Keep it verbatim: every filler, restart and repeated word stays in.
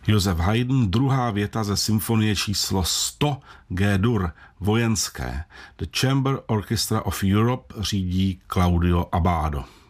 Joseph Haydn, druhá věta ze symfonie číslo sto G-dur, vojenské. The Chamber Orchestra of Europe řídí Claudio Abbado.